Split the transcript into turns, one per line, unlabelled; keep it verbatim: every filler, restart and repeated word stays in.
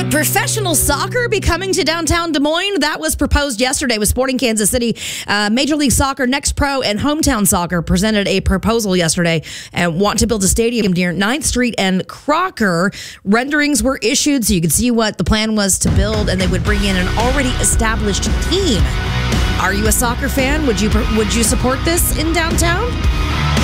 Professional soccer be coming to downtown Des Moines. That was proposed yesterday with Sporting Kansas City. Uh, Major League Soccer, Next Pro, and Hometown Soccer presented a proposal yesterday and want to build a stadium near ninth Street and Crocker. Renderings were issued so you could see what the plan was to build, and they would bring in an already established team. Are you a soccer fan? Would you would you support this in downtown?